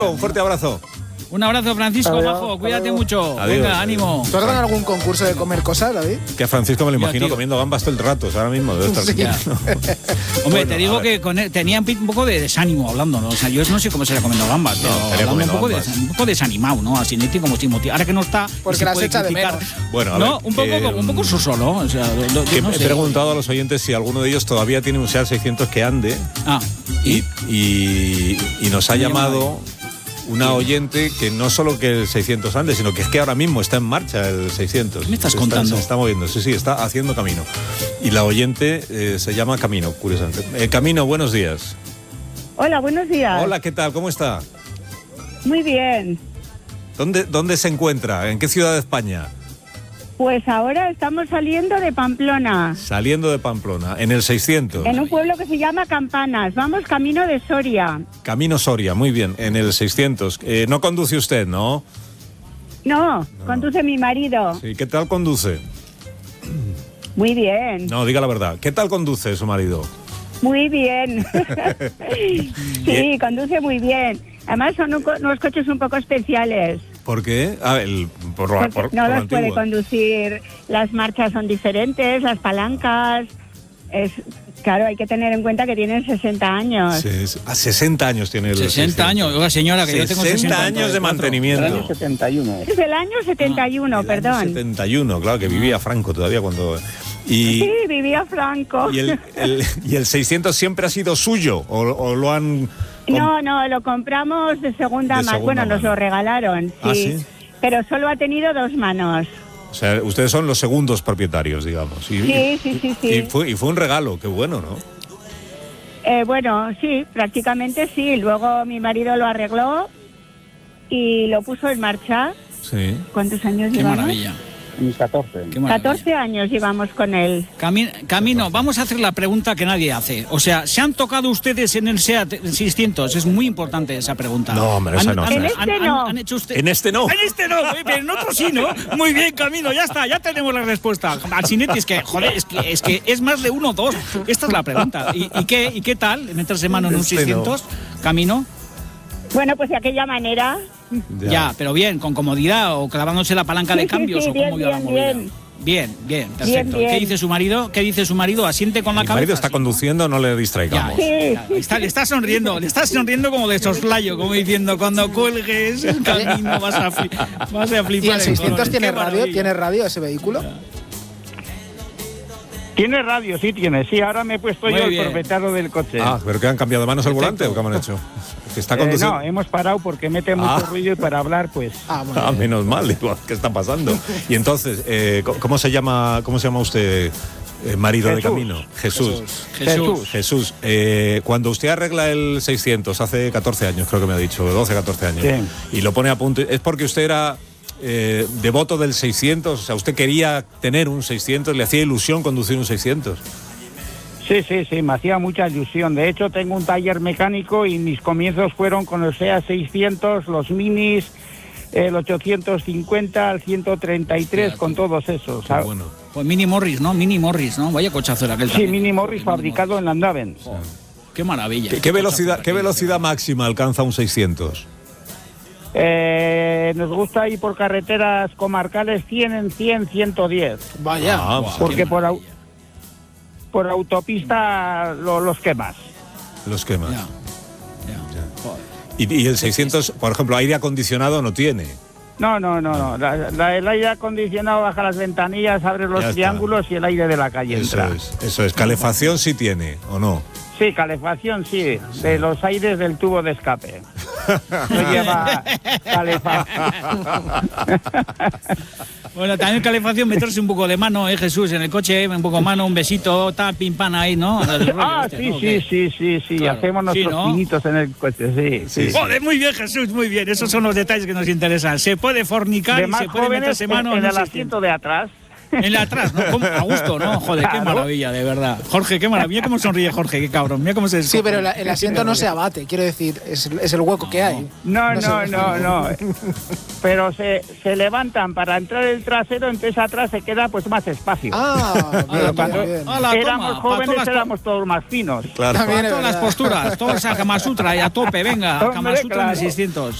Un fuerte abrazo. Un abrazo, Francisco, Adiós, majo, cuídate adiós. mucho. Adiós. Venga, ánimo. ¿Tú has ganado algún concurso de comer cosas, David? Que a Francisco me lo imagino tío. comiendo gambas todo el rato, ahora mismo debe estar. Sí. Ya. Hombre, Bueno, te digo a ver. que con él tenía un poco de desánimo hablando, ¿no? O sea, yo no sé cómo sería comiendo gambas, pero estaría hablando comiendo un poco desanimado, ¿no? Así como sin motivo. Ahora que no está, Porque se las puede echa de criticar. menos. Bueno, a No, ver, un poco su solo, o sea, que no he sé. preguntado a los oyentes si alguno de ellos todavía tiene un SEAT 600 que ande y nos ha llamado una oyente que no solo que el 600 ande, sino que es que ahora mismo está en marcha el 600. ¿Qué me estás Se contando? Se está moviendo, sí, está haciendo camino. Y la oyente se llama Camino, curiosamente. Camino, buenos días. Hola, buenos días. Hola, ¿qué tal? ¿Cómo está? Muy bien. ¿Dónde se encuentra? ¿En qué ciudad de España? Pues ahora estamos saliendo de Pamplona, Saliendo de Pamplona, en el 600. en un pueblo que se llama Campanas. Vamos camino de Soria. Camino Soria, muy bien, en el 600. No conduce usted, ¿no? No, conduce mi marido. Sí, ¿qué tal conduce? Muy bien, No, diga la verdad. ¿Qué tal conduce su marido? muy bien. Sí, conduce muy bien. Además son unos coches un poco especiales. ¿Por qué? Por lo Porque no por lo los puede antiguo. conducir, las marchas son diferentes, las palancas. Claro, hay que tener en cuenta que tienen 60 años. Sí, 60 años tiene el 60 años, oiga señora, que yo tengo 60 años de mantenimiento. 71. Es del año 71, El perdón. año 71, claro, que vivía Franco todavía cuando... Sí, vivía Franco. y el 600 siempre ha sido suyo, o lo han... No, lo compramos de segunda De mano. segunda Bueno, nos mano. lo regalaron, sí. ¿Ah, sí? Pero solo ha tenido 2 manos. O sea, ustedes son los segundos propietarios, digamos. Sí. Y fue un regalo, qué bueno, ¿no? Bueno, sí, prácticamente sí. Luego mi marido lo arregló y lo puso en marcha. Sí. ¿Cuántos años Qué llevamos? maravilla. Mis 14. Qué maravilla. 14 años llevamos con él. Camino, vamos a hacer la pregunta que nadie hace. O sea, ¿se han tocado ustedes en el SEAT 600? Es muy importante esa pregunta. No, hombre, esa no. En este no. ¿Han hecho usted? En este no. En este no, pero en otro sí, ¿no? Muy bien, Camino, ya está, ya tenemos la respuesta. Alcinetti, es que, joder, es que es más de 1 o 2. Esta es la pregunta. ¿Y qué tal meterse mano en un Este 600? Camino. Bueno, pues de aquella manera. Ya, pero bien, con comodidad o clavándose la palanca de Sí, cambios sí, o cómo bien, iba la movida. bien. Bien, perfecto. Bien. ¿Qué dice su marido? ¿Asiente con la Mi cabeza? marido está Sí. conduciendo, no le distraigamos. Sí. Le está sonriendo como de soslayo, como diciendo, cuando cuelgues el camino vas a flipar. ¿Y el 600 tiene Qué radio? maravilla. ¿Tiene radio ese vehículo? Tiene radio, sí tiene. Sí, ahora me he puesto Muy yo bien. el propietario del coche. Ah, ¿pero que han cambiado de manos el volante o qué han hecho? Que está conduciendo... No, hemos parado porque mete mucho ruido y para hablar, pues... Bueno. Ah, menos mal, digo, ¿qué está pasando? Y entonces, ¿cómo se llama usted, marido de Jesús. Camino? Jesús. Jesús, cuando usted arregla el 600, hace 14 años, creo que me ha dicho, 12, 14 años, Sí. y lo pone a punto, ¿es porque usted era devoto del 600? O sea, ¿usted quería tener un 600? ¿Le hacía ilusión conducir un 600? Sí, me hacía mucha ilusión. De hecho, tengo un taller mecánico y mis comienzos fueron con el SEAT 600, los minis, el 850, el 133, con todos esos. Qué bueno. Pues Mini Morris, ¿no? Vaya cochazo era aquel Sí, también. Mini Morris fabricado en Landaven. Qué maravilla. ¿Qué velocidad máxima alcanza un 600? Nos gusta ir por carreteras comarcales 100 en 100, 110. Vaya. Porque por autopista los quemas. Los quemas. Ya. Y el 600, por ejemplo, aire acondicionado no tiene. No. El aire acondicionado baja las ventanillas, abre Ya los está. triángulos y el aire de la calle entra. Eso es. Calefacción sí tiene, ¿o no? Sí, calefacción sí, de los aires del tubo de escape. No lleva calefacción. Bueno, también calefacción, meterse un poco de mano, Jesús, en el coche, un poco de mano, un besito, tal, pim, pam ahí, ¿no? El rollo Ah, este, ¿no? ¿Qué? sí. Claro. Hacemos nuestros Sí, ¿no? pinitos en el coche, sí. Joder, muy bien, Jesús, muy bien. Esos son los detalles que nos interesan. Se puede fornicar De y más se puede jóvenes, meterse mano en un el 600. asiento de atrás. En la atrás, ¿no? ¿Cómo? A gusto, ¿no? Joder, qué maravilla, de verdad. Jorge, qué maravilla. Mira cómo sonríe Jorge, qué cabrón. Mira cómo se... Sí, pero el asiento no se abate, quiero decir, es el hueco que hay. No. Pero se levantan para entrar el trasero, entonces atrás se queda pues más espacio. Bien, Cuando bien. éramos jóvenes éramos todos más finos. Claro. También es Todas las verdad. posturas, todas a Kama Sutra y a tope, venga, Hombre, Kama Sutra claro. en 600.